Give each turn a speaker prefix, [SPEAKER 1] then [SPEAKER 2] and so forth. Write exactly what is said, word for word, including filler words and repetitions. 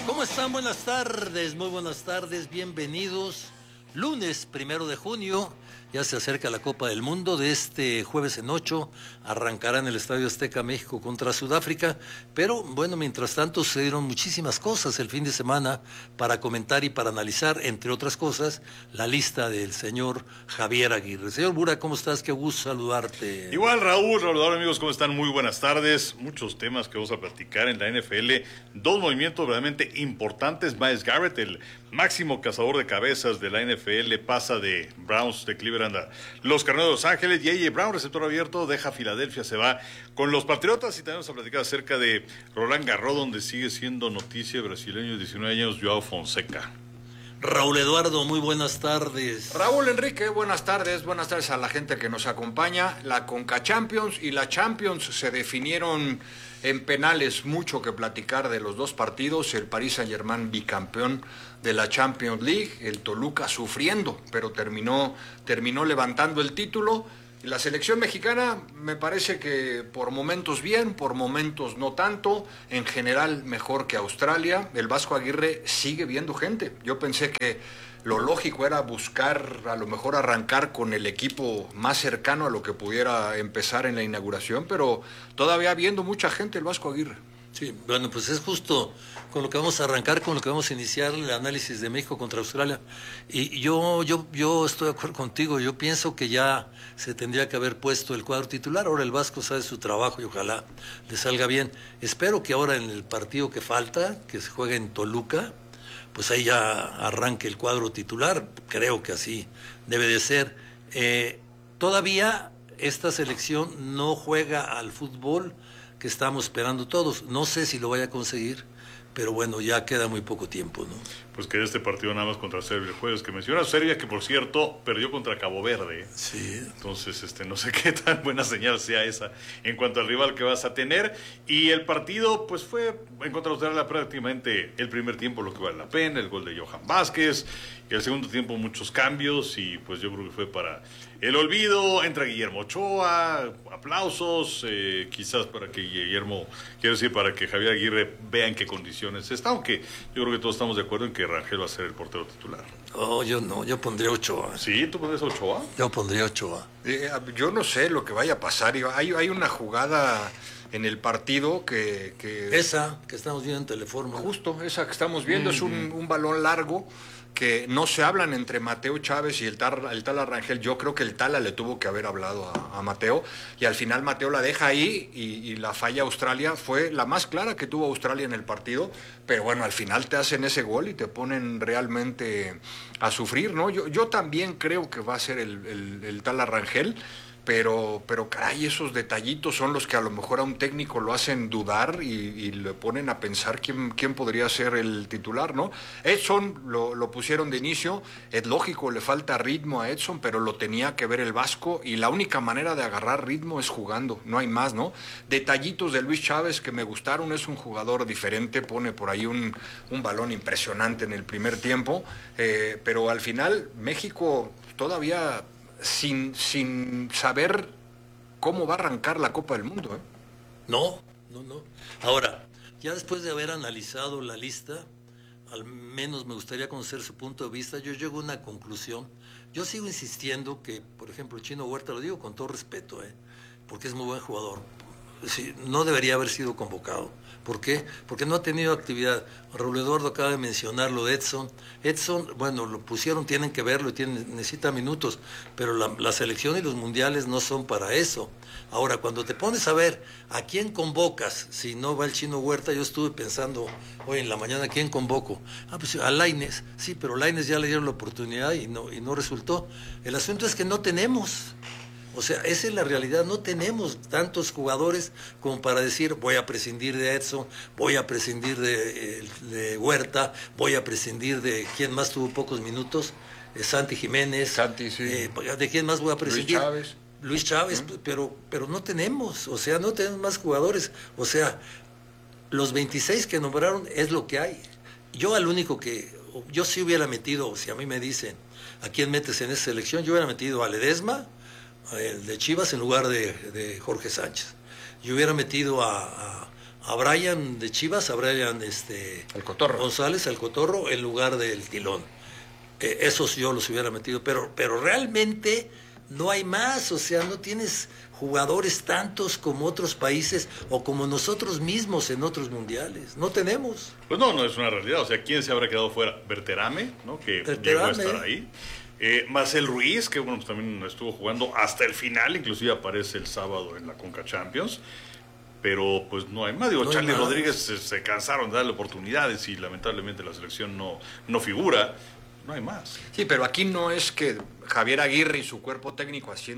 [SPEAKER 1] ¿Cómo están? Buenas tardes, muy buenas tardes, bienvenidos. Lunes primero de junio, ya se acerca la Copa del Mundo. De este jueves en ocho arrancará en el Estadio Azteca México contra Sudáfrica, pero bueno, mientras tanto sucedieron muchísimas cosas el fin de semana para comentar y para analizar, entre otras cosas, la lista del señor Javier Aguirre. Señor Bura, ¿cómo estás? Qué gusto saludarte.
[SPEAKER 2] Igual, Raúl, Raúl, amigos, ¿cómo están? Muy buenas tardes. Muchos temas que vamos a platicar en la N F L. Dos movimientos realmente importantes. Myles Garrett, el máximo cazador de cabezas de la N F L, pasa de Browns de Cleveland a los Carneros de Los Ángeles, y A J Brown, receptor abierto, deja Filadelfia, se va con los Patriotas. Y también vamos a platicar acerca de Roland Garros, donde sigue siendo noticia brasileño de diecinueve años, Joao Fonseca.
[SPEAKER 1] Raúl Eduardo, muy buenas tardes.
[SPEAKER 3] Raúl Enrique, buenas tardes, buenas tardes a la gente que nos acompaña. La Conca Champions y la Champions se definieron en penales, mucho que platicar de los dos partidos. El Paris Saint-Germain bicampeón de la Champions League, el Toluca sufriendo, pero terminó, terminó levantando el título. Y la selección mexicana me parece que por momentos bien, por momentos no tanto, en general mejor que Australia. El Vasco Aguirre sigue viendo gente. Yo pensé que lo lógico era buscar, a lo mejor arrancar con el equipo más cercano a lo que pudiera empezar en la inauguración, pero todavía viendo mucha gente el Vasco Aguirre.
[SPEAKER 1] Sí, bueno, pues es justo con lo que vamos a arrancar, con lo que vamos a iniciar el análisis de México contra Australia. Y yo, yo, yo estoy de acuerdo contigo, yo pienso que ya se tendría que haber puesto el cuadro titular. Ahora el Vasco sabe su trabajo y ojalá le salga bien. Espero que ahora en el partido que falta, que se juegue en Toluca, pues ahí ya arranque el cuadro titular. Creo que así debe de ser. Eh, todavía esta selección no juega al fútbol que estamos esperando todos. No sé si lo vaya a conseguir, pero bueno, ya queda muy poco tiempo, ¿no?
[SPEAKER 2] Pues que este partido nada más contra Serbia el jueves, que menciona Serbia, que por cierto perdió contra Cabo Verde.
[SPEAKER 1] Sí.
[SPEAKER 2] Entonces, este, no sé qué tan buena señal sea esa en cuanto al rival que vas a tener. Y el partido, pues fue en contra de Australia prácticamente el primer tiempo lo que vale la pena, el gol de Johan Vázquez, y el segundo tiempo muchos cambios, y pues yo creo que fue para el olvido. Entra Guillermo Ochoa, aplausos, eh, quizás para que Guillermo, quiero decir, para que Javier Aguirre vea en qué condiciones está, aunque yo creo que todos estamos de acuerdo en que Rangel va a ser el portero titular.
[SPEAKER 1] Oh, yo no, yo pondría Ochoa.
[SPEAKER 2] ¿Sí? ¿Tú pondrías Ochoa?
[SPEAKER 1] Yo pondría Ochoa.
[SPEAKER 3] Eh, yo no sé lo que vaya a pasar. Hay, hay una jugada en el partido que, que...
[SPEAKER 1] Esa que estamos viendo en Teleforma.
[SPEAKER 3] Justo, esa que estamos viendo, mm-hmm. Es un, un balón largo que no se hablan entre Mateo Chávez y el, tar, el Tala Rangel. Yo creo que el Tala le tuvo que haber hablado a, a Mateo, y al final Mateo la deja ahí, y, y la falla Australia fue la más clara que tuvo Australia en el partido, pero bueno, al final te hacen ese gol y te ponen realmente a sufrir, ¿no? Yo, yo también creo que va a ser el, el, el Tala Rangel, pero, pero caray, esos detallitos son los que a lo mejor a un técnico lo hacen dudar y, y le ponen a pensar quién, quién podría ser el titular, ¿no? Edson lo, lo pusieron de inicio, es lógico, le falta ritmo a Edson, pero lo tenía que ver el Vasco, y la única manera de agarrar ritmo es jugando, no hay más, ¿no? Detallitos de Luis Chávez que me gustaron, es un jugador diferente, pone por ahí un, un balón impresionante en el primer tiempo, eh, pero al final México todavía... Sin, sin saber cómo va a arrancar la Copa del Mundo, ¿eh?
[SPEAKER 1] No, no, no. Ahora, ya después de haber analizado la lista, al menos me gustaría conocer su punto de vista. Yo llego a una conclusión. Yo sigo insistiendo que, por ejemplo, Chino Huerta, lo digo con todo respeto, ¿eh? Porque es muy buen jugador. Sí, no debería haber sido convocado. ¿Por qué? Porque no ha tenido actividad. Raúl Eduardo acaba de mencionar lo de Edson. Edson, bueno, lo pusieron, tienen que verlo, tienen, necesita minutos, pero la, la selección y los mundiales no son para eso. Ahora, cuando te pones a ver a quién convocas, si no va el Chino Huerta, yo estuve pensando hoy en la mañana, ¿a quién convoco? Ah, pues a Lainez, sí, pero Lainez ya le dieron la oportunidad y no, y no resultó. El asunto es que no tenemos. O sea, esa es la realidad, no tenemos tantos jugadores como para decir voy a prescindir de Edson, voy a prescindir de, de Huerta, voy a prescindir de quién más tuvo pocos minutos, eh, Santi Jiménez,
[SPEAKER 3] Santi, sí.
[SPEAKER 1] eh, ¿de quién más voy a prescindir?
[SPEAKER 3] Luis Chávez.
[SPEAKER 1] Luis Chávez, ¿Mm? pero, pero no tenemos, o sea, no tenemos más jugadores, o sea, los veintiséis que nombraron es lo que hay. Yo al único que, yo sí hubiera metido, si a mí me dicen, ¿a quién metes en esa selección? Yo hubiera metido a Ledesma, el de Chivas, en lugar de, de Jorge Sánchez. Yo hubiera metido a, a, a Brian de Chivas, a Brian este,
[SPEAKER 3] El Cotorro.
[SPEAKER 1] González, el Cotorro, en lugar del Tilón. Eh, esos yo los hubiera metido, pero, pero realmente no hay más, o sea, no tienes jugadores tantos como otros países o como nosotros mismos en otros mundiales, no tenemos.
[SPEAKER 2] Pues no, no es una realidad, o sea, ¿quién se habrá quedado fuera? Berterame, ¿no? Que
[SPEAKER 1] Berterame.
[SPEAKER 2] llegó a estar ahí. Eh, Marcel Ruiz, que bueno, pues también estuvo jugando hasta el final, inclusive aparece el sábado en la Conca Champions. Pero pues no hay más. Digo,
[SPEAKER 1] No hay
[SPEAKER 2] Charlie
[SPEAKER 1] más.
[SPEAKER 2] Rodríguez se, se cansaron de darle oportunidades y lamentablemente la selección no, no figura. No hay más.
[SPEAKER 3] Sí, pero aquí no es que Javier Aguirre y su cuerpo técnico haciendo